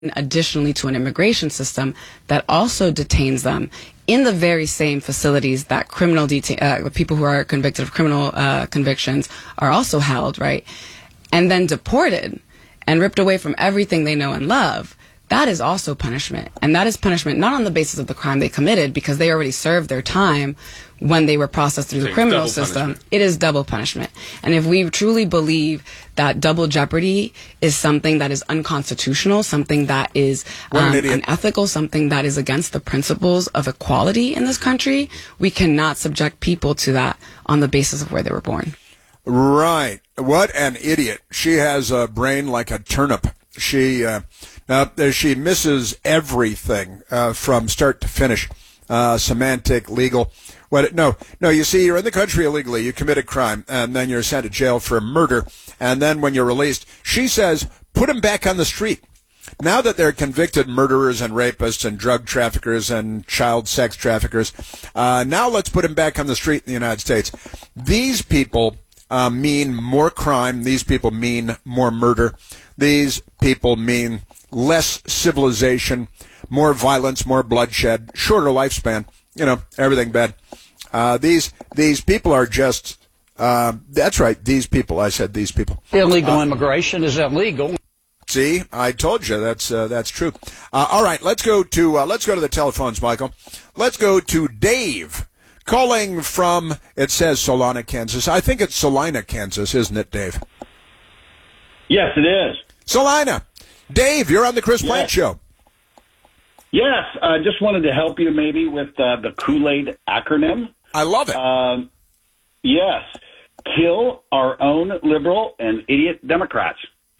additionally to an immigration system that also detains them in the very same facilities that people who are convicted of criminal convictions are also held, right? And then deported and ripped away from everything they know and love. That is also punishment. And that is punishment not on the basis of the crime they committed, because they already served their time when they were processed through the criminal system. It is double punishment. And if we truly believe that double jeopardy is something that is unconstitutional, something that is unethical, something that is against the principles of equality in this country, we cannot subject people to that on the basis of where they were born. Right. What an idiot. She has a brain like a turnip. She misses everything from start to finish, semantic, legal. No, you see, you're in the country illegally, you commit a crime, and then you're sent to jail for murder, and then when you're released, she says, put them back on the street. Now that they're convicted murderers and rapists and drug traffickers and child sex traffickers, now let's put them back on the street in the United States. These people mean more crime. These people mean more murder. These people mean less civilization, more violence, more bloodshed, shorter lifespan, everything bad. These people are just, that's right, these people, I said these people. Illegal immigration is illegal. See, I told you that's true. All right, let's go to the telephones, Michael. Let's go to Dave, calling from, it says Salina, Kansas. I think it's Salina, Kansas, isn't it, Dave? Yes, it is. Salina. Dave, you're on the Chris Plante Show. Yes, I just wanted to help you maybe with the Kool-Aid acronym. I love it. Yes. Kill our own liberal and idiot Democrats.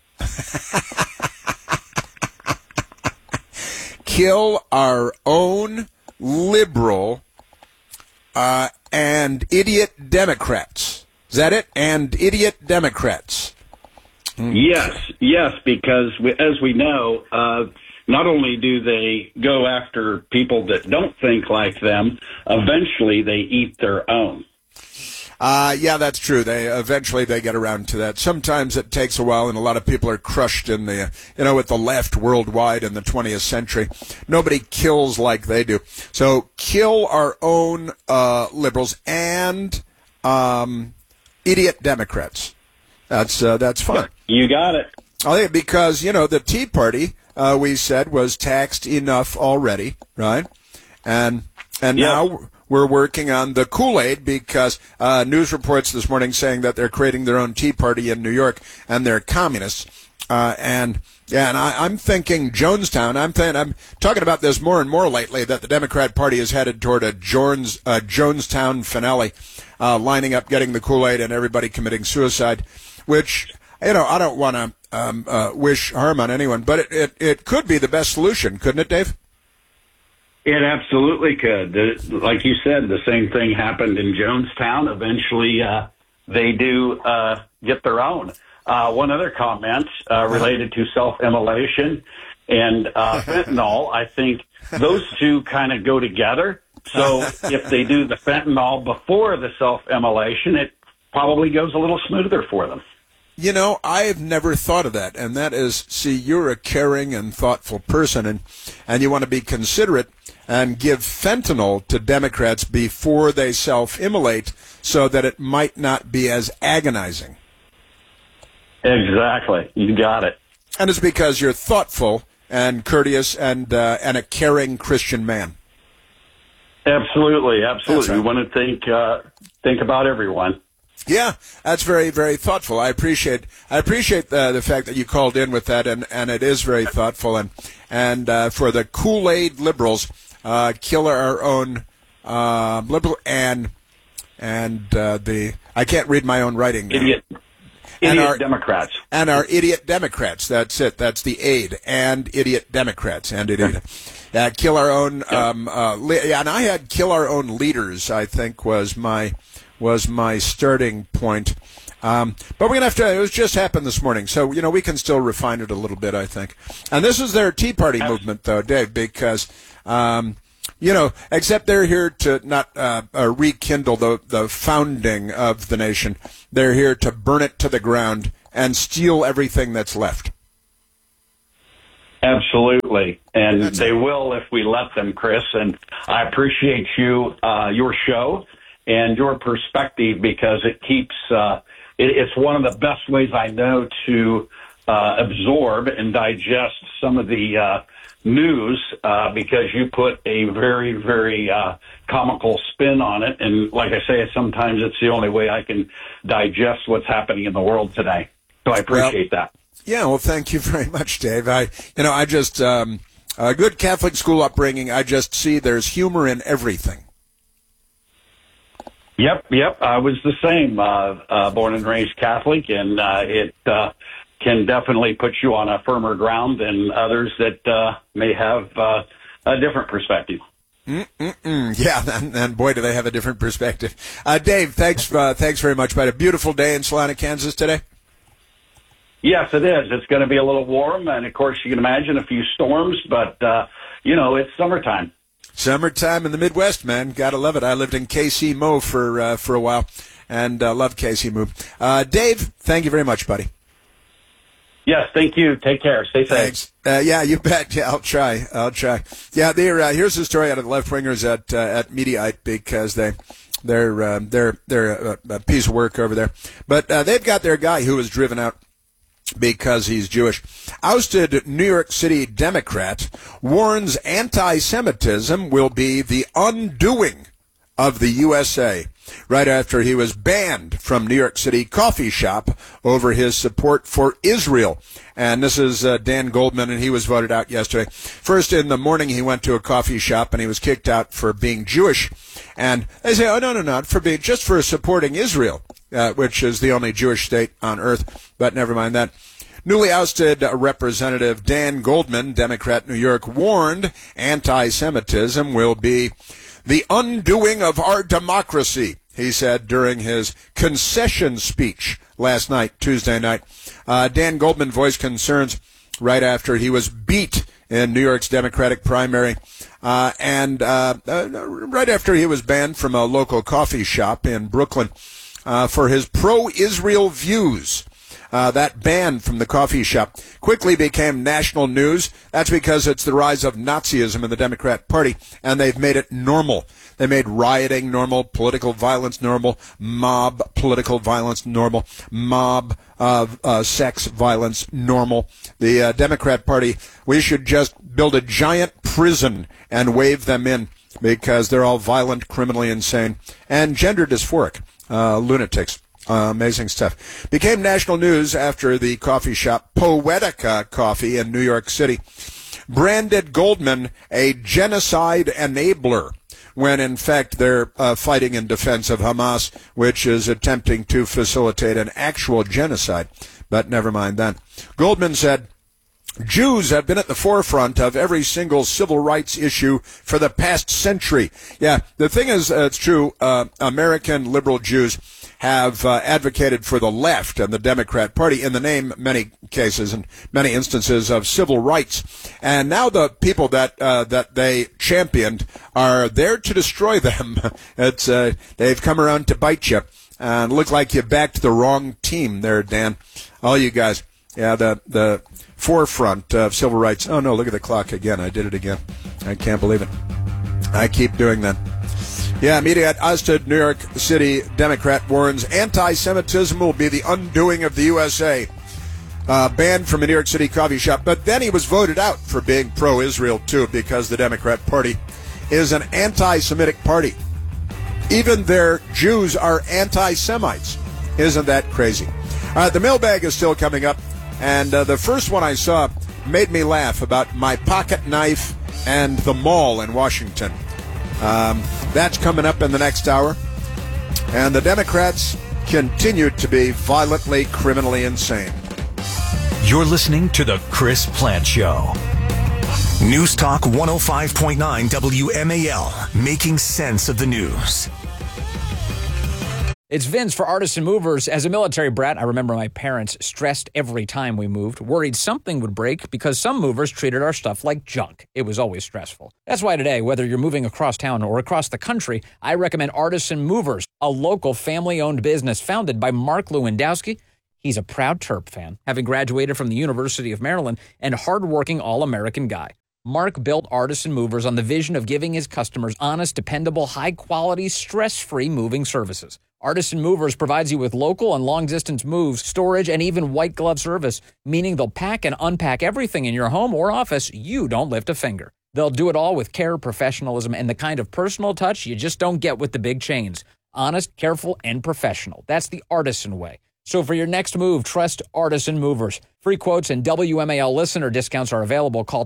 Kill our own liberal and idiot Democrats. Is that it? And idiot Democrats. Yes, because as we know, not only do they go after people that don't think like them, eventually they eat their own. Yeah, that's true. Eventually they get around to that. Sometimes it takes a while, and a lot of people are crushed in the, with the left worldwide in the 20th century. Nobody kills like they do. So kill our own liberals and idiot Democrats. That's fun. You got it. Oh, yeah, because, the Tea Party, we said, was taxed enough already, right? And now we're working on the Kool-Aid because news reports this morning saying that they're creating their own Tea Party in New York, and they're communists. And I'm thinking Jonestown. I'm talking about this more and more lately, that the Democrat Party is headed toward a Jonestown finale, lining up, getting the Kool-Aid, and everybody committing suicide, which, I don't want to wish harm on anyone, but it could be the best solution, couldn't it, Dave? It absolutely could. Like you said, the same thing happened in Jonestown. Eventually, they do get their own. One other comment related to self-immolation and fentanyl. I think those two kind of go together. So if they do the fentanyl before the self-immolation, it probably goes a little smoother for them. I've never thought of that, and that is, you're a caring and thoughtful person, and you want to be considerate and give fentanyl to Democrats before they self-immolate so that it might not be as agonizing. Exactly. You got it. And it's because you're thoughtful and courteous and a caring Christian man. Absolutely. Right. We want to think about everyone. Yeah, that's very, very thoughtful. I appreciate the fact that you called in with that, and it is very thoughtful. And for the Kool-Aid liberals, kill our own liberal and I can't read my own writing now. Idiot Democrats. And our idiot Democrats. That's it. That's the aid. And idiot Democrats. And idiot. Kill our own. And I had kill our own leaders, I think, was my starting point. But we're going to have to, it was just happened this morning, so, we can still refine it a little bit, I think. And this is their Tea Party movement, though, Dave, because, except they're here to not rekindle the founding of the nation. They're here to burn it to the ground and steal everything that's left. Absolutely. And they will if we let them, Chris. And I appreciate you, your show and your perspective, because it keeps, it's one of the best ways I know to absorb and digest some of the news, because you put a very, very comical spin on it. And like I say, sometimes it's the only way I can digest what's happening in the world today. So I appreciate that. Yeah, well, thank you very much, Dave. I just, a good Catholic school upbringing, I just see there's humor in everything. Yep. I was the same, born and raised Catholic, and it can definitely put you on a firmer ground than others that may have a different perspective. Yeah, and boy, do they have a different perspective. Dave, thanks very much. About a beautiful day in Salina, Kansas today. Yes, it is. It's going to be a little warm, and of course, you can imagine a few storms, but, it's summertime. Summertime in the Midwest, man. Gotta love it. I lived in KC Mo for a while, and love KC Mo. Dave, thank you very much, buddy. Yes, thank you. Take care. Stay safe. Thanks. Yeah, you bet. Yeah, I'll try. Yeah, here's the story out of the left-wingers at Mediaite, because they're a piece of work over there. But they've got their guy who was driven out because he's Jewish. Ousted New York City Democrat warns anti-Semitism will be the undoing of the USA, right after he was banned from New York City coffee shop over his support for Israel. And this is Dan Goldman, and he was voted out yesterday. First in the morning, he went to a coffee shop, and he was kicked out for being Jewish. And they say, oh, no, not for being, just for supporting Israel, which is the only Jewish state on earth. But never mind that. Newly ousted Representative Dan Goldman, Democrat, New York, warned anti-Semitism will be the undoing of our democracy, he said during his concession speech last night, Tuesday night. Dan Goldman voiced concerns right after he was beat in New York's Democratic primary, and right after he was banned from a local coffee shop in Brooklyn for his pro-Israel views. That ban from the coffee shop quickly became national news. That's because it's the rise of Nazism in the Democrat Party, and they've made it normal. They made rioting normal, political violence normal, mob political violence normal, mob sex violence normal. The Democrat Party, we should just build a giant prison and wave them in, because they're all violent, criminally insane, and gender dysphoric lunatics. Amazing stuff. Became national news after the coffee shop Poetica Coffee in New York City branded Goldman a genocide enabler, when in fact they're fighting in defense of Hamas, which is attempting to facilitate an actual genocide. But never mind that. Goldman said, Jews have been at the forefront of every single civil rights issue for the past century. Yeah, the thing is, it's true, American liberal Jews have advocated for the left and the Democrat Party in the name, many cases and many instances, of civil rights. And now the people that they championed are there to destroy them. It's they've come around to bite you. And look like you backed the wrong team there, Dan. All you guys. Yeah, the forefront of civil rights. Oh, no, look at the clock again. I did it again. I can't believe it. I keep doing that. Yeah, media ousted New York City Democrat warns anti-Semitism will be the undoing of the USA. Banned from a New York City coffee shop. But then he was voted out for being pro-Israel, too, because the Democrat Party is an anti-Semitic party. Even their Jews are anti-Semites. Isn't that crazy? The mailbag is still coming up. And the first one I saw made me laugh, about my pocket knife and the mall in Washington. That's coming up in the next hour. And the Democrats continue to be violently, criminally insane. You're listening to The Chris Plante Show. News Talk 105.9 WMAL, making sense of the news. It's Vince for Artisan Movers. As a military brat, I remember my parents stressed every time we moved, worried something would break because some movers treated our stuff like junk. It was always stressful. That's why today, whether you're moving across town or across the country, I recommend Artisan Movers, a local family-owned business founded by Mark Lewandowski. He's a proud Terp fan, having graduated from the University of Maryland, and hardworking all-American guy. Mark built Artisan Movers on the vision of giving his customers honest, dependable, high-quality, stress-free moving services. Artisan Movers provides you with local and long-distance moves, storage, and even white glove service, meaning they'll pack and unpack everything in your home or office. You don't lift a finger. They'll do it all with care, professionalism, and the kind of personal touch you just don't get with the big chains. Honest, careful, and professional. That's the Artisan way. So for your next move, trust Artisan Movers. Free quotes and WMAL listener discounts are available. Call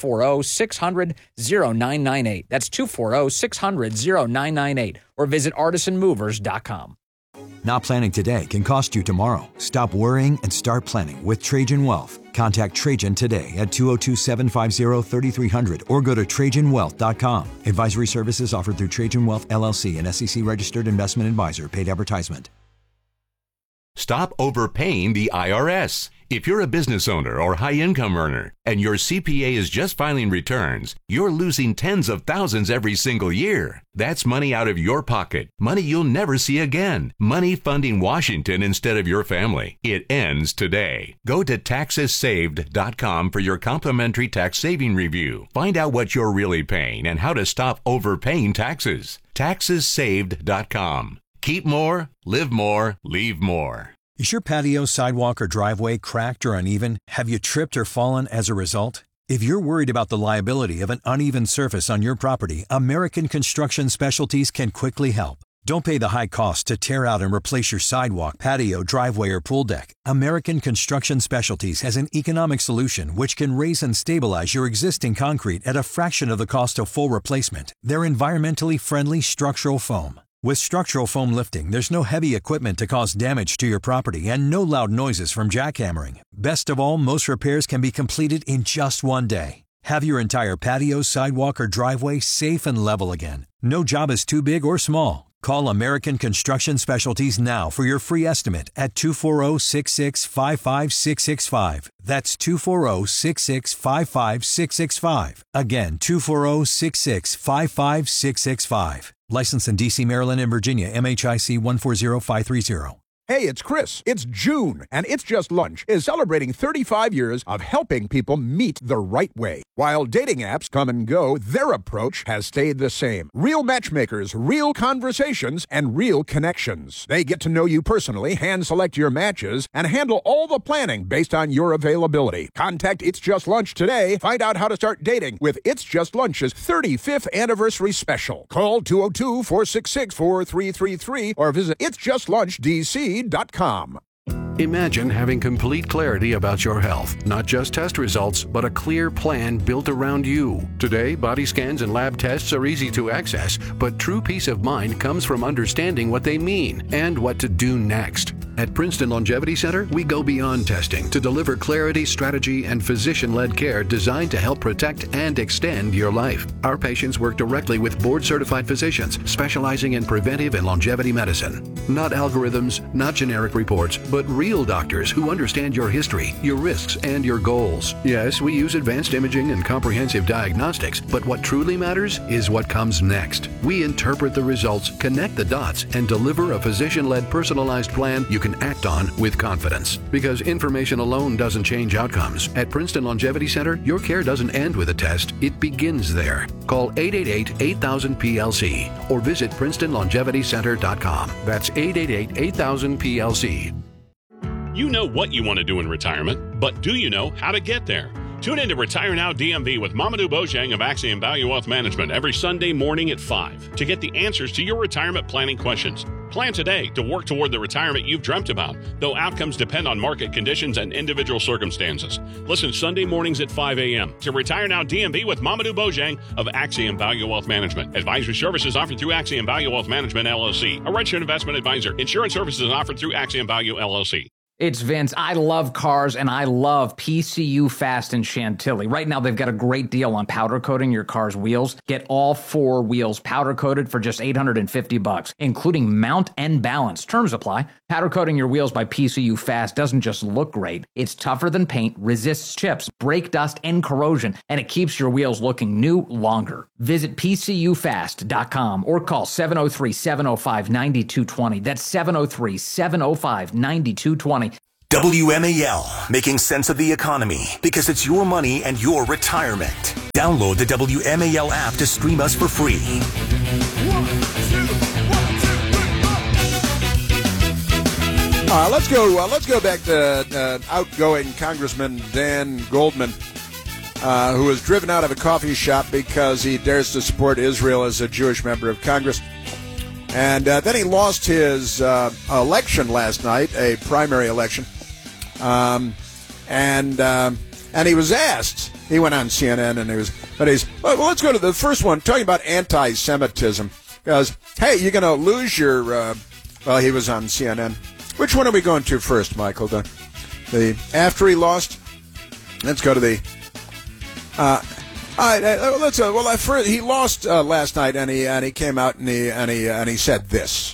240-600-0998. That's 240-600-0998. Or visit artisanmovers.com. Not planning today can cost you tomorrow. Stop worrying and start planning with Trajan Wealth. Contact Trajan today at 202-750-3300 or go to TrajanWealth.com. Advisory services offered through Trajan Wealth, LLC, an SEC-registered investment advisor. Paid advertisement. Stop overpaying the IRS. If you're a business owner or high-income earner and your CPA is just filing returns, you're losing tens of thousands every single year. That's money out of your pocket, money you'll never see again, money funding Washington instead of your family. It ends today. Go to TaxesSaved.com for your complimentary tax saving review. Find out what you're really paying and how to stop overpaying taxes. TaxesSaved.com. Keep more, live more, leave more. Is your patio, sidewalk, or driveway cracked or uneven? Have you tripped or fallen as a result? If you're worried about the liability of an uneven surface on your property, American Construction Specialties can quickly help. Don't pay the high cost to tear out and replace your sidewalk, patio, driveway, or pool deck. American Construction Specialties has an economic solution which can raise and stabilize your existing concrete at a fraction of the cost of full replacement. They're environmentally friendly structural foam. With structural foam lifting, there's no heavy equipment to cause damage to your property and no loud noises from jackhammering. Best of all, most repairs can be completed in just one day. Have your entire patio, sidewalk, or driveway safe and level again. No job is too big or small. Call American Construction Specialties now for your free estimate at 240-665-5665. That's 240-665-5665. Again, 240-665-5665. Licensed in D.C., Maryland, and Virginia, MHIC 140530. Hey, it's Chris. It's June, and It's Just Lunch is celebrating 35 years of helping people meet the right way. While dating apps come and go, their approach has stayed the same. Real matchmakers, real conversations, and real connections. They get to know you personally, hand-select your matches, and handle all the planning based on your availability. Contact It's Just Lunch today. Find out how to start dating with It's Just Lunch's 35th anniversary special. Call 202-466-4333 or visit itsjustllunchdc.com. Imagine having complete clarity about your health, not just test results, but a clear plan built around you. Today, body scans and lab tests are easy to access, but true peace of mind comes from understanding what they mean and what to do next. At Princeton Longevity Center, we go beyond testing to deliver clarity, strategy, and physician-led care designed to help protect and extend your life. Our patients work directly with board-certified physicians specializing in preventive and longevity medicine. Not algorithms, not generic reports, but real doctors who understand your history, your risks, and your goals. Yes, we use advanced imaging and comprehensive diagnostics, but what truly matters is what comes next. We interpret the results, connect the dots, and deliver a physician-led personalized plan you can act on with confidence. Because information alone doesn't change outcomes. At Princeton Longevity Center, your care doesn't end with a test, it begins there. Call 888-8000-PLC or visit PrincetonLongevityCenter.com. That's 888-8000-PLC. You know what you want to do in retirement, but do you know how to get there? Tune in to Retire Now DMV with Mamadou Bojang of Axiom Value Wealth Management every Sunday morning at 5 to get the answers to your retirement planning questions. Plan today to work toward the retirement you've dreamt about, though outcomes depend on market conditions and individual circumstances. Listen Sunday mornings at 5 a.m. to Retire Now DMV with Mamadou Bojang of Axiom Value Wealth Management. Advisory services offered through Axiom Value Wealth Management, LLC. A registered investment advisor. Insurance services offered through Axiom Value, LLC. It's Vince. I love cars, and I love PCU Fast in Chantilly. Right now, they've got a great deal on powder coating your car's wheels. Get all 4 wheels powder coated for just $850, including mount and balance. Terms apply. Powder coating your wheels by PCU Fast doesn't just look great. It's tougher than paint, resists chips, brake dust, and corrosion, and it keeps your wheels looking new longer. Visit PCUfast.com or call 703-705-9220. That's 703-705-9220. WMAL, making sense of the economy because it's your money and your retirement. Download the WMAL app to stream us for free. Let's go back to outgoing Congressman Dan Goldman, who was driven out of a coffee shop because he dares to support Israel as a Jewish member of Congress. And then he lost his election last night, a primary election. And he was asked, he went on CNN and well, let's go to the first one, talking about anti-Semitism. Because, hey, you're going to lose your, well, he was on CNN. Which one are we going to first, Michael? The after he lost? Let's go to the, first, he lost last night, and he came out and he said this.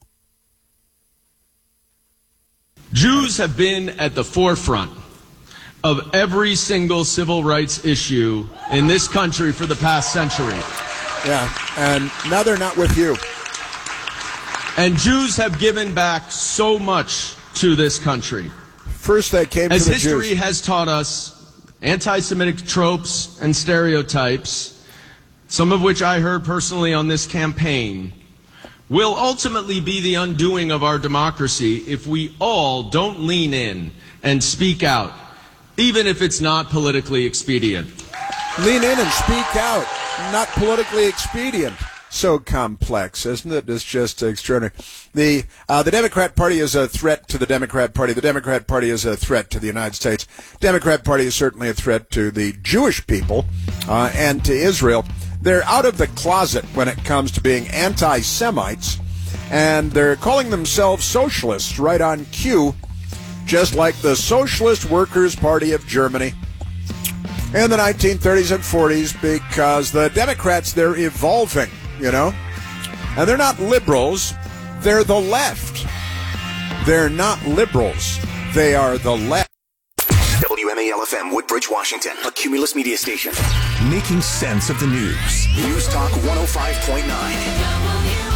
Jews have been at the forefront of every single civil rights issue in this country for the past century. Yeah, and now they're not with you. And Jews have given back so much to this country. First they came to the Jews. As history has taught us, anti-Semitic tropes and stereotypes, some of which I heard personally on this campaign, will ultimately be the undoing of our democracy if we all don't lean in and speak out, even if it's not politically expedient. Lean in and speak out, not politically expedient. So complex, isn't it? It's just extraordinary. The Democrat Party is a threat to the Democrat Party. The Democrat Party is a threat to the United States. Democrat Party is certainly a threat to the Jewish people and to Israel. They're out of the closet when it comes to being anti-Semites, and they're calling themselves socialists right on cue, just like the Socialist Workers' Party of Germany in the 1930s and 40s, because the Democrats, they're evolving. You know? And they're not liberals. They're the left. They're not liberals. They are the left. WMAL-FM, Woodbridge, Washington, a Cumulus media station. Making sense of the news. News Talk 105.9.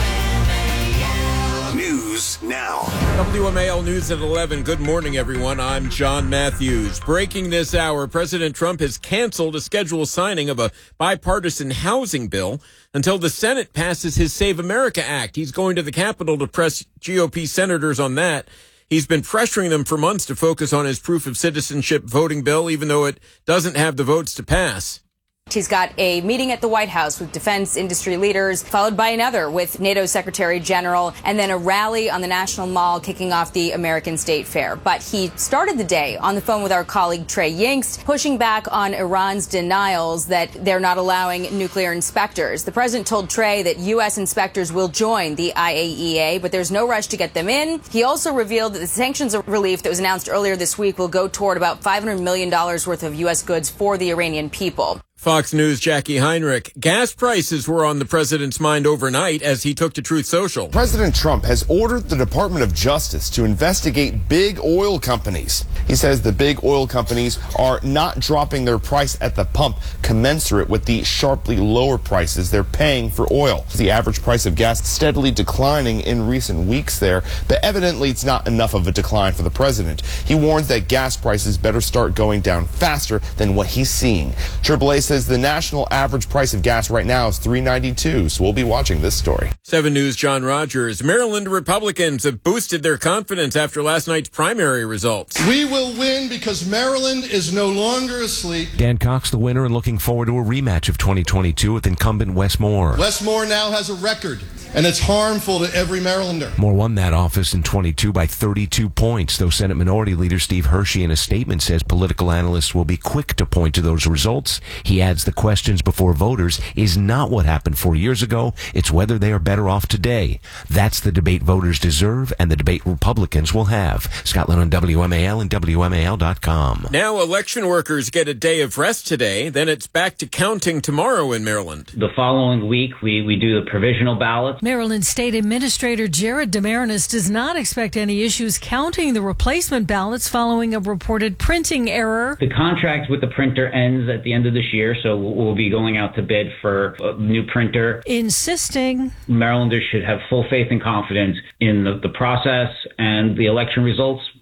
News now. WMAL News at 11. Good morning, everyone. I'm John Matthews. Breaking this hour, President Trump has canceled a scheduled signing of a bipartisan housing bill until the Senate passes his Save America Act. He's going to the Capitol to press GOP senators on that. He's been pressuring them for months to focus on his proof of citizenship voting bill, even though it doesn't have the votes to pass. He's got a meeting at the White House with defense industry leaders, followed by another with NATO Secretary General, and then a rally on the National Mall kicking off the American State Fair. But he started the day on the phone with our colleague Trey Yingst, pushing back on Iran's denials that they're not allowing nuclear inspectors. The president told Trey that U.S. inspectors will join the IAEA, but there's no rush to get them in. He also revealed that the sanctions relief that was announced earlier this week will go toward about $500 million worth of U.S. goods for the Iranian people. Fox News' Jackie Heinrich. Gas prices were on the president's mind overnight as he took to Truth Social. President Trump has ordered the Department of Justice to investigate big oil companies. He says the big oil companies are not dropping their price at the pump commensurate with the sharply lower prices they're paying for oil. The average price of gas steadily declining in recent weeks there, but evidently it's not enough of a decline for the president. He warns that gas prices better start going down faster than what he's seeing. AAA says the national average price of gas right now is $3.92, so we'll be watching this story. 7 News' John Rogers. Maryland Republicans have boosted their confidence after last night's primary results. We will win because Maryland is no longer asleep. Dan Cox the winner and looking forward to a rematch of 2022 with incumbent Wes Moore. Wes Moore now has a record, and it's harmful to every Marylander. Moore won that office in 22 by 32 points, though Senate Minority Leader Steve Hershey in a statement says political analysts will be quick to point to those results. He adds the questions before voters is not what happened 4 years ago. It's whether they are better off today. That's the debate voters deserve and the debate Republicans will have. Scotland on WMAL and WMAL.com. Now election workers get a day of rest today. Then it's back to counting tomorrow in Maryland. The following week, we do the provisional ballots. Maryland State Administrator Jared DeMarinis does not expect any issues counting the replacement ballots following a reported printing error. The contract with the printer ends at the end of this year, so we'll be going out to bid for a new printer. Insisting Marylanders should have full faith and confidence in the process and the election results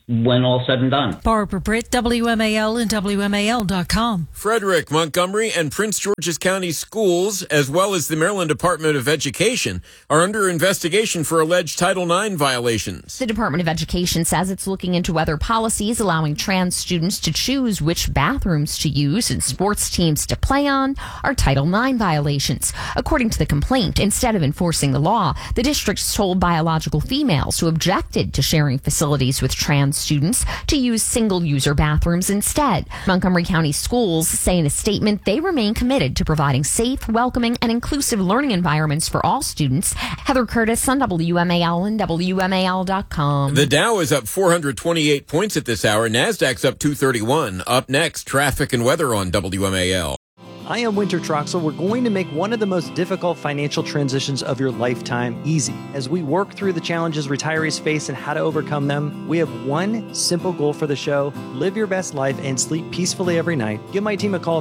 when all said and done. Barbara Britt, WMAL and WMAL.com. Frederick, Montgomery, and Prince George's County schools, as well as the Maryland Department of Education, are under investigation for alleged Title IX violations. The Department of Education says it's looking into whether policies allowing trans students to choose which bathrooms to use and sports teams to play on are Title IX violations. According to the complaint, instead of enforcing the law, the districts told biological females who objected to sharing facilities with trans students to use single-user bathrooms instead. Montgomery County schools say in a statement they remain committed to providing safe, welcoming, and inclusive learning environments for all students. Heather Curtis on WMAL and WMAL.com. The Dow is up 428 points at this hour. NASDAQ's up 231. Up next, traffic and weather on WMAL. I am Winter Troxel. We're going to make one of the most difficult financial transitions of your lifetime easy. As we work through the challenges retirees face and how to overcome them, we have one simple goal for the show: live your best life and sleep peacefully every night. Give my team a call,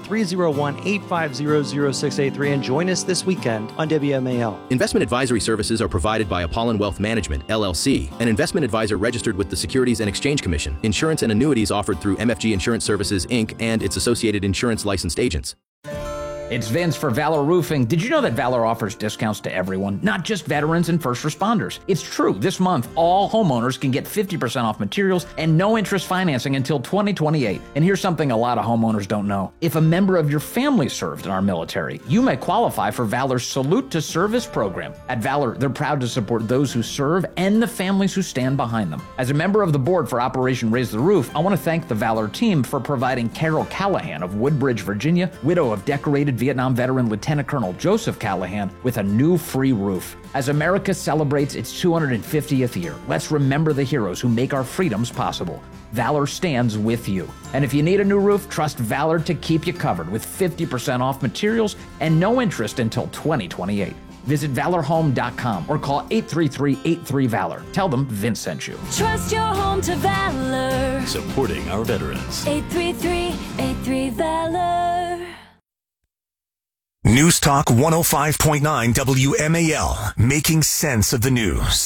301-850-0683, and join us this weekend on WMAL. Investment advisory services are provided by Apollon Wealth Management, LLC, an investment advisor registered with the Securities and Exchange Commission. Insurance and annuities offered through MFG Insurance Services, Inc. and its associated insurance licensed agents. It's Vince for Valor Roofing. Did you know that Valor offers discounts to everyone, not just veterans and first responders? It's true. This month, all homeowners can get 50% off materials and no interest financing until 2028. And here's something a lot of homeowners don't know. If a member of your family served in our military, you may qualify for Valor's Salute to Service program. At Valor, they're proud to support those who serve and the families who stand behind them. As a member of the board for Operation Raise the Roof, I want to thank the Valor team for providing Carol Callahan of Woodbridge, Virginia, widow of decorated Vietnam veteran Lieutenant Colonel Joseph Callahan, with a new free roof. As America celebrates its 250th year, let's remember the heroes who make our freedoms possible. Valor stands with you. And if you need a new roof, trust Valor to keep you covered with 50% off materials and no interest until 2028. Visit valorhome.com or call 833-83-VALOR. Tell them Vince sent you. Trust your home to Valor. Supporting our veterans. 833-83-VALOR. News Talk 105.9 WMAL, making sense of the news.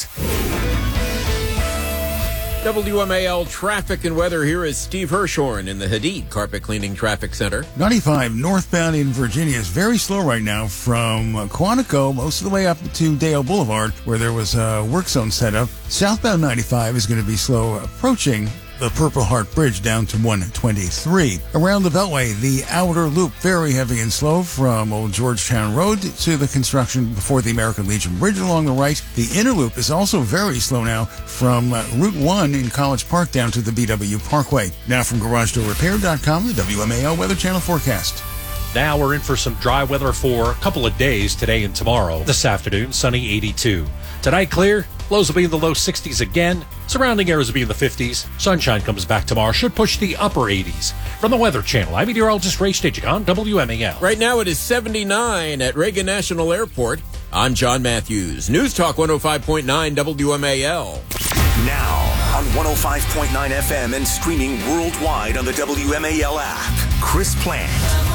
WMAL traffic and weather. Here is Steve Hirshhorn in the Hadid Carpet Cleaning Traffic Center. 95 northbound in Virginia is very slow right now from Quantico most of the way up to Dale Boulevard, where there was a work zone set up. Southbound 95 is going to be slow approaching the Purple Heart Bridge down to 123. Around the Beltway, the outer loop very heavy and slow from Old Georgetown Road to the construction before the American Legion Bridge along the right. The inner loop is also very slow now from Route 1 in College Park down to the BW Parkway. Now from GarageDoorRepair.com, the WMAL Weather Channel forecast. Now we're in for some dry weather for a couple of days, today and tomorrow. This afternoon, sunny 82. Tonight, clear. Lows will be in the low 60s again. Surrounding areas will be in the 50s. Sunshine comes back tomorrow. Should push the upper 80s. From the Weather Channel, I'm meteorologist Ray Stagik on WMAL. Right now it is 79 at Reagan National Airport. I'm John Matthews. News Talk 105.9 WMAL. Now on 105.9 FM and streaming worldwide on the WMAL app. Chris Plant.